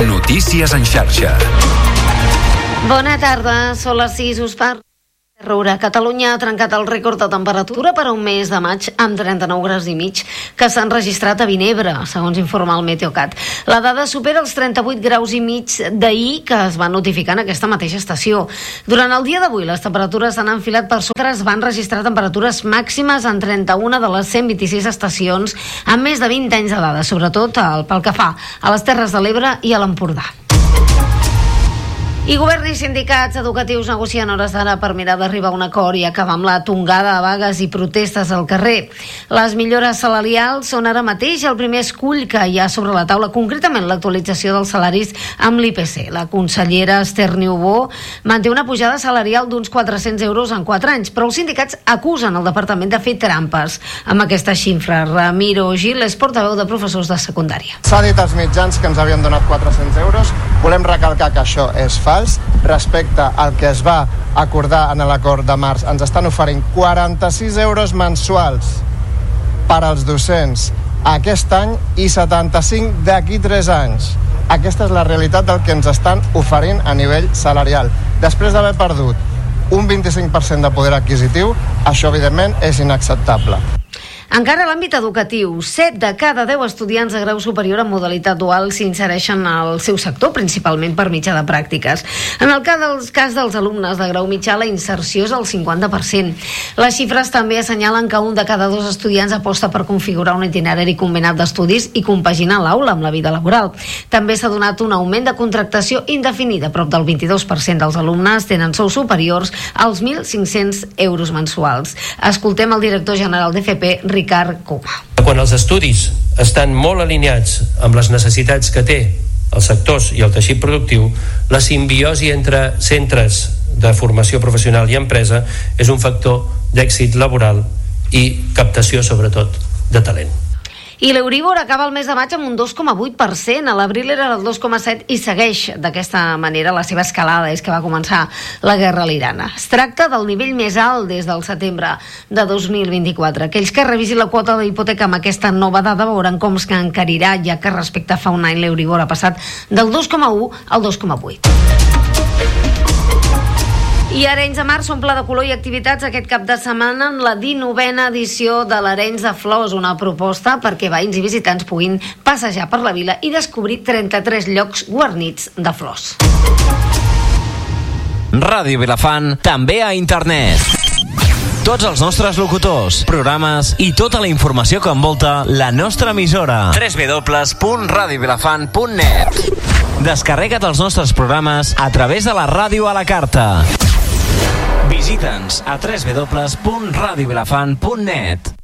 Notícies en xarxa. Bona tarda, són les 6, us parla. Catalunya ha trencat el rècord de temperatura per a un mes de maig amb 39 graus i mig que s'han registrat a Vinebre, segons informa el Meteocat. La dada supera els 38 graus i mig d'ahir que es van notificar en aquesta mateixa estació. Durant el dia d'avui les temperatures s'han enfilat per sobre, es van registrar temperatures màximes en 31 de les 126 estacions amb més de 20 anys d'edada, sobretot pel que fa a les Terres de l'Ebre i a l'Empordà. I govern i sindicats educatius negocien hores d'ara per mirar d'arribar a un acord i acabar amb la tongada de vagues i protestes al carrer. Les millores salarials són ara mateix el primer escull que hi ha sobre la taula, concretament l'actualització dels salaris amb l'IPC. La consellera Esther Niubó manté una pujada salarial d'uns 400 euros en 4 anys, però els sindicats acusen el departament de fer trampes amb aquesta xifra. Ramiro Gil és portaveu de professors de secundària. S'ha dit als mitjans que ens havien donat 400 euros. Volem recalcar que això és fals. Respecte al que es va acordar en l'acord de març, ens estan oferint 46 euros mensuals per als docents aquest any i 75 d'aquí 3 anys. Aquesta és la realitat del que ens estan oferint a nivell salarial. Després d'haver perdut un 25% de poder adquisitiu, això evidentment és inacceptable. Encara a l'àmbit educatiu, 7 de cada 10 estudiants de grau superior en modalitat dual s'insereixen al seu sector, principalment per mitjà de pràctiques. En el cas dels alumnes de grau mitjà, la inserció és el 50%. Les xifres també assenyalen que un de cada 2 estudiants aposta per configurar un itinerari combinat d'estudis i compaginar l'aula amb la vida laboral. També s'ha donat un augment de contractació indefinida. Prop del 22% dels alumnes tenen sous superiors als 1.500 euros mensuals. Escoltem el director general d'FP, Ricard Coma. Quan els estudis estan molt alineats amb les necessitats que té els sectors i el teixit productiu, la simbiosi entre centres de formació professional i empresa és un factor d'èxit laboral i captació, sobretot, de talent. I l'Euríbor acaba el mes de maig amb un 2,8%. A l'abril era el 2,7% i segueix d'aquesta manera la seva escalada des que va començar la guerra a l'Iran. Es tracta del nivell més alt des del setembre de 2024. Aquells que revisin la quota d'hipoteca amb aquesta nova dada veuran com es encarirà, ja que respecte a fa un any l'Euríbor ha passat del 2,1 al 2,8%. I Arenys de Mar s'omple de color i activitats aquest cap de setmana en la 19a edició de l'Arenys de Flors, una proposta perquè veïns i visitants puguin passejar per la vila i descobrir 33 llocs guarnits de flors. Ràdio Vilafant, també a internet. Tots els nostres locutors, programes i tota la informació que envolta la nostra emissora. www.radiovilafant.net. Descarrega't els nostres programes a través de la ràdio a la carta. Visita'ns a www.radiovilafant.net.